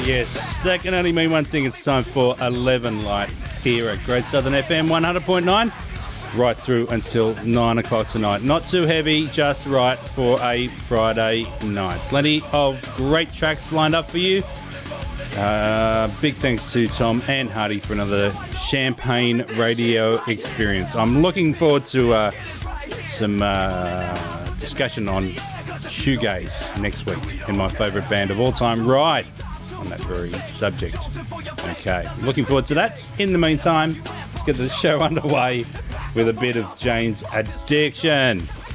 Yes, that can only mean one thing. It's time for 11 Light here at Great Southern FM 100.9, right through until 9 o'clock tonight. Not too heavy, just right for a Friday night. Plenty of great tracks lined up for you. Big thanks to Tom and Hardy for another Champagne radio experience. I'm looking forward to some discussion on shoegaze next week in my favourite band of all time, Ride, on that very subject. Okay, looking forward to that. In the meantime, let's get the show underway with a bit of Jane's Addiction.